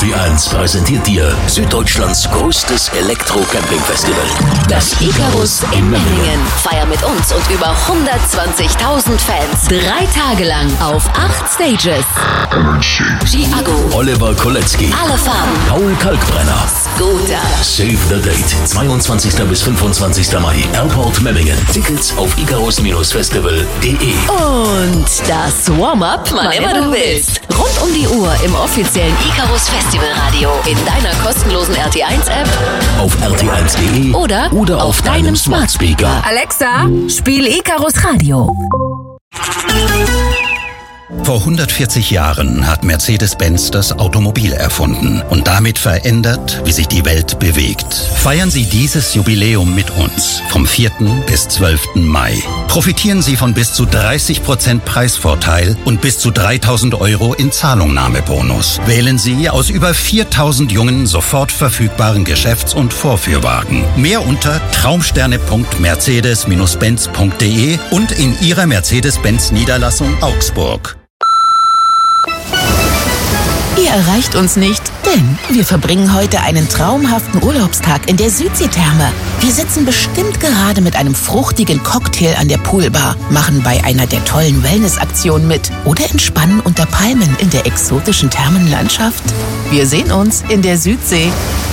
RT1 präsentiert dir Süddeutschlands größtes Elektro-Camping-Festival. Das Icarus in Memmingen. Feier mit uns und über 120.000 Fans. 3 Tage lang auf 8 Stages. Chiago, Oliver Kolecki, Alle Farben, Paul Kalkbrenner, Scooter. Save the Date. 22. bis 25. Mai. Airport Memmingen. Tickets auf icarus-festival.de. Und das Warm-up, wann immer du willst. Rund um die Uhr im offiziellen Icarus Festival Radio. In deiner kostenlosen RT1-App. Auf RT1.de oder auf deinem Smart Speaker. Alexa, spiel Icarus Radio. Vor 140 Jahren hat Mercedes-Benz das Automobil erfunden und damit verändert, wie sich die Welt bewegt. Feiern Sie dieses Jubiläum mit uns vom 4. bis 12. Mai. Profitieren Sie von bis zu 30% Preisvorteil und bis zu 3.000 € in Zahlungnahmebonus. Wählen Sie aus über 4.000 jungen, sofort verfügbaren Geschäfts- und Vorführwagen. Mehr unter traumsterne.mercedes-benz.de und in Ihrer Mercedes-Benz-Niederlassung Augsburg. Ihr erreicht uns nicht, denn wir verbringen heute einen traumhaften Urlaubstag in der Südseetherme. Wir sitzen bestimmt gerade mit einem fruchtigen Cocktail an der Poolbar, machen bei einer der tollen Wellnessaktionen mit oder entspannen unter Palmen in der exotischen Thermenlandschaft. Wir sehen uns in der Südsee.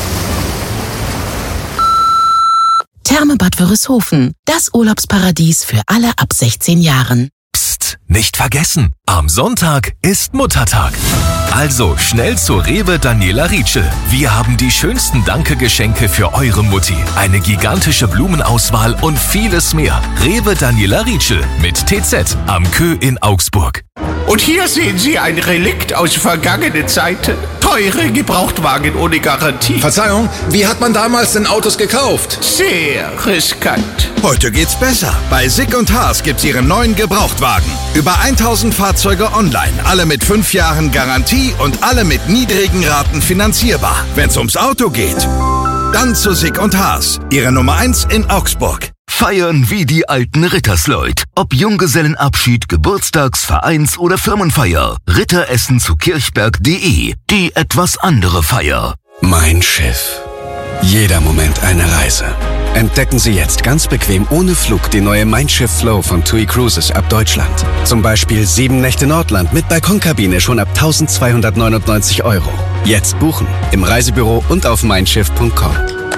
Therme Bad Wörishofen, das Urlaubsparadies für alle ab 16 Jahren. Psst, nicht vergessen, am Sonntag ist Muttertag. Also schnell zur Rewe Daniela Rietschel. Wir haben die schönsten Danke-Geschenke für eure Mutti. Eine gigantische Blumenauswahl und vieles mehr. Rewe Daniela Rietschel mit TZ am Kö in Augsburg. Und hier sehen Sie ein Relikt aus vergangenen Zeiten. Teure Gebrauchtwagen ohne Garantie. Verzeihung, wie hat man damals denn Autos gekauft? Sehr riskant. Heute geht's besser. Bei Sick & Haas gibt's Ihren neuen Gebrauchtwagen. Über 1000 Fahrzeuge online, alle mit 5 Jahren Garantie und alle mit niedrigen Raten finanzierbar. Wenn's ums Auto geht, dann zu Sick & Haas. Ihre Nummer 1 in Augsburg. Feiern wie die alten Rittersleut. Ob Junggesellenabschied, Geburtstags-, Vereins- oder Firmenfeier. Ritteressen zu kirchberg.de. Die etwas andere Feier. Mein Schiff. Jeder Moment eine Reise. Entdecken Sie jetzt ganz bequem ohne Flug die neue Mein Schiff Flow von TUI Cruises ab Deutschland. Zum Beispiel 7 Nächte Nordland mit Balkonkabine schon ab 1.299 €. Jetzt buchen im Reisebüro und auf meinschiff.com.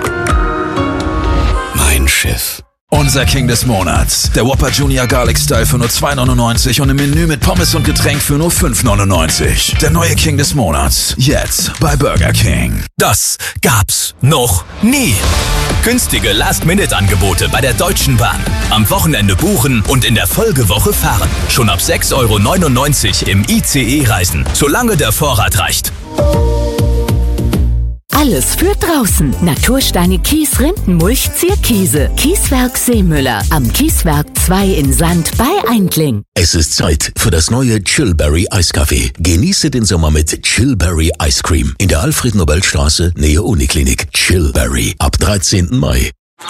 Mein Schiff. Unser King des Monats. Der Whopper Junior Garlic Style für nur 2,99 € und im Menü mit Pommes und Getränk für nur 5,99 €. Der neue King des Monats. Jetzt bei Burger King. Das gab's noch nie. Günstige Last-Minute-Angebote bei der Deutschen Bahn. Am Wochenende buchen und in der Folgewoche fahren. Schon ab 6,99 € im ICE reisen, solange der Vorrat reicht. Alles für draußen. Natursteine, Kies, Rindenmulch, Zierkiese. Kieswerk Seemüller. Am Kieswerk 2 in Sand bei Eindling. Es ist Zeit für das neue Chillberry Eiskaffee. Genieße den Sommer mit Chillberry Ice Cream in der Alfred-Nobel-Straße, Nähe Uniklinik. Chillberry ab 13. Mai.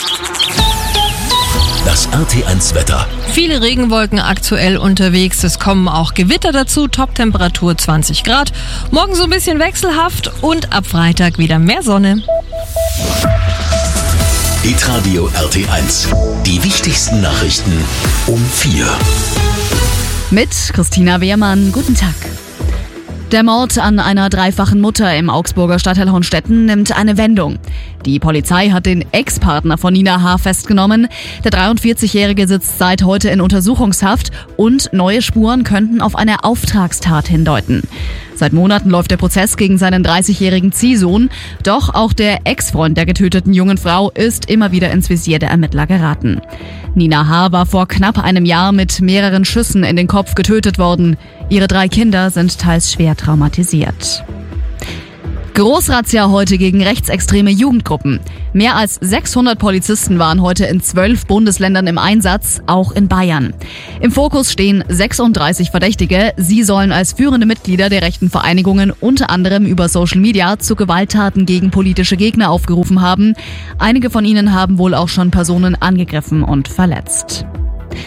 Das RT1-Wetter. Viele Regenwolken aktuell unterwegs. Es kommen auch Gewitter dazu. Toptemperatur 20 Grad. Morgen so ein bisschen wechselhaft und ab Freitag wieder mehr Sonne. Hitradio RT1. Die wichtigsten Nachrichten um 4. Mit Christina Wehrmann. Guten Tag. Der Mord an einer dreifachen Mutter im Augsburger Stadtteil Honstetten nimmt eine Wendung. Die Polizei hat den Ex-Partner von Nina H. festgenommen. Der 43-Jährige sitzt seit heute in Untersuchungshaft und neue Spuren könnten auf eine Auftragstat hindeuten. Seit Monaten läuft der Prozess gegen seinen 30-jährigen Ziehsohn. Doch auch der Ex-Freund der getöteten jungen Frau ist immer wieder ins Visier der Ermittler geraten. Nina H. war vor knapp einem Jahr mit mehreren Schüssen in den Kopf getötet worden. Ihre 3 Kinder sind teils schwer traumatisiert. Großrazzia heute gegen rechtsextreme Jugendgruppen. Mehr als 600 Polizisten waren heute in 12 Bundesländern im Einsatz, auch in Bayern. Im Fokus stehen 36 Verdächtige. Sie sollen als führende Mitglieder der rechten Vereinigungen unter anderem über Social Media zu Gewalttaten gegen politische Gegner aufgerufen haben. Einige von ihnen haben wohl auch schon Personen angegriffen und verletzt.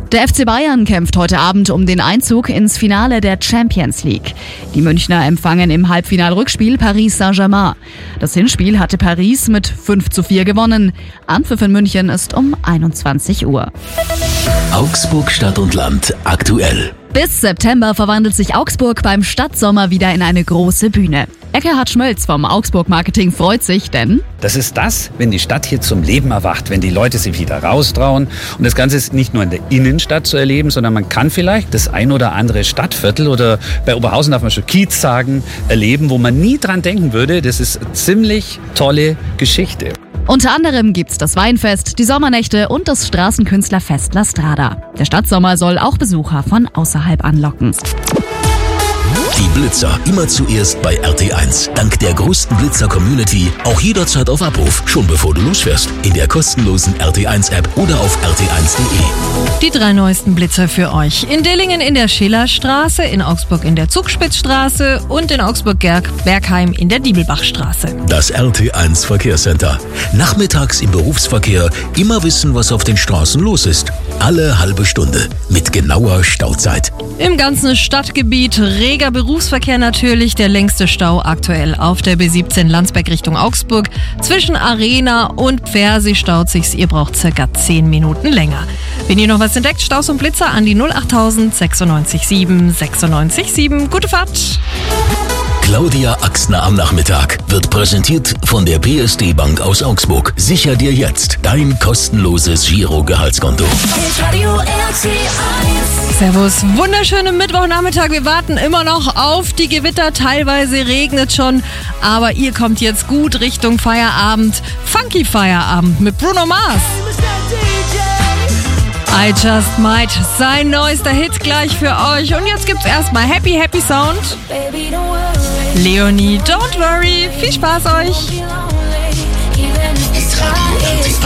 Der FC Bayern kämpft heute Abend um den Einzug ins Finale der Champions League. Die Münchner empfangen im Halbfinal-Rückspiel Paris Saint-Germain. Das Hinspiel hatte Paris mit 5:4 gewonnen. Anpfiff in München ist um 21 Uhr. Augsburg Stadt und Land aktuell. Bis September verwandelt sich Augsburg beim Stadtsommer wieder in eine große Bühne. Eckhard Schmölz vom Augsburg Marketing freut sich, denn das ist das, wenn die Stadt hier zum Leben erwacht, wenn die Leute sich wieder raustrauen. Und das Ganze ist nicht nur in der Innenstadt zu erleben, sondern man kann vielleicht das ein oder andere Stadtviertel oder bei Oberhausen darf man schon Kiez sagen, erleben, wo man nie dran denken würde. Das ist eine ziemlich tolle Geschichte. Unter anderem gibt's das Weinfest, die Sommernächte und das Straßenkünstlerfest La Strada. Der Stadtsommer soll auch Besucher von außerhalb anlocken. Die Blitzer immer zuerst bei RT1. Dank der größten Blitzer-Community auch jederzeit auf Abruf, schon bevor du losfährst. In der kostenlosen RT1-App oder auf rt1.de. Die 3 neuesten Blitzer für euch. In Dillingen in der Schillerstraße, in Augsburg in der Zugspitzstraße und in Augsburg-Bergheim in der Diebelbachstraße. Das RT1 Verkehrscenter. Nachmittags im Berufsverkehr immer wissen, was auf den Straßen los ist. Alle halbe Stunde mit genauer Stauzeit. Im ganzen Stadtgebiet reger Berufsverkehr natürlich. Der längste Stau aktuell auf der B17 Landsberg Richtung Augsburg. Zwischen Arena und Pfersee staut sich's. Ihr braucht circa 10 Minuten länger. Wenn ihr noch was entdeckt, Staus und Blitzer an die 08000 96 7 96 7. Gute Fahrt! Claudia Axner am Nachmittag wird präsentiert von der PSD Bank aus Augsburg. Sicher dir jetzt dein kostenloses Giro-Gehaltskonto. Servus, wunderschönen Mittwochnachmittag. Wir warten immer noch auf die Gewitter. Teilweise regnet schon, aber ihr kommt jetzt gut Richtung Feierabend. Funky Feierabend mit Bruno Mars. I Just Might, sein neuester Hit gleich für euch. Und jetzt gibt's erstmal Happy Happy Sound. Leonie, don't worry. Viel Spaß euch. Radio RT1.